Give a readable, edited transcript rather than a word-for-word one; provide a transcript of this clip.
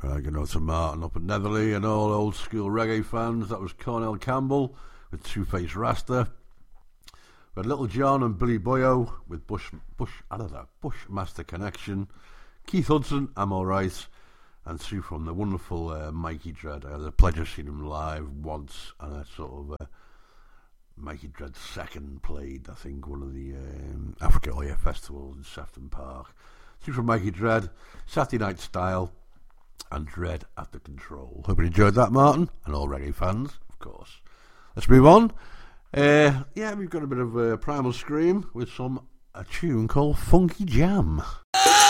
You know, to Martin up at Netherley and all old school reggae fans. That was Cornell Campbell with Two-Face Rasta. We had Little John and Billy Boyo with Bushmaster Connection. Keith Hudson, I'm Alright. And two from the wonderful Mikey Dread. I had the pleasure of seeing him live once, and I sort of Mikey Dread second played, I think, one of the Africa Oya festivals in Sefton Park. Two from Mikey Dread, Saturday Night Style, and Dread at the Control. Hope you enjoyed that, Martin, and all reggae fans, of course. Let's move on. We've got a bit of Primal Scream with a tune called Funky Jam.